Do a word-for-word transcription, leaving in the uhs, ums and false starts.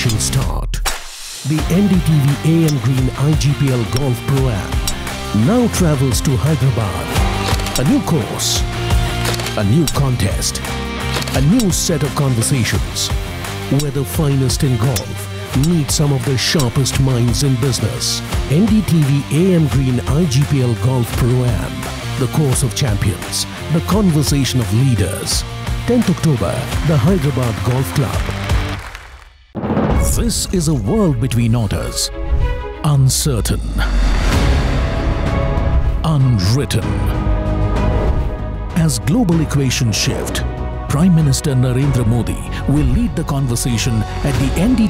conversation start. The N D T V A M Green I G P L Golf Pro-Am now travels to Hyderabad. A new course, a new contest, a new set of conversations, where the finest in golf meet some of the sharpest minds in business. N D T V A M Green I G P L Golf Pro-Am, the course of champions, the conversation of leaders. tenth October, the Hyderabad Golf Club. This is a world between orders, uncertain, unwritten. As global equations shift, Prime Minister Narendra Modi will lead the conversation at the N D